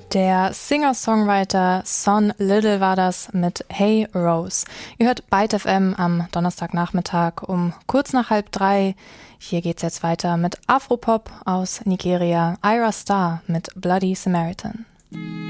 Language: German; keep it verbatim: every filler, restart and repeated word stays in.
Der Singer-Songwriter Son Little war das mit Hey Rose. Ihr hört Byte F M am Donnerstagnachmittag um kurz nach halb drei. Hier geht's jetzt weiter mit Afropop aus Nigeria, Ira Star mit Bloody Samaritan.